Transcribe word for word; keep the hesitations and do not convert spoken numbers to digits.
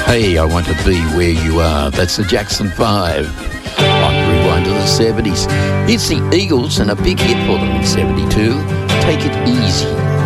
Hey, I Want to Be Where You Are. That's the Jackson five. On Rewind to the seventies. It's the Eagles and a big hit for them in seventy-two. Take It Easy.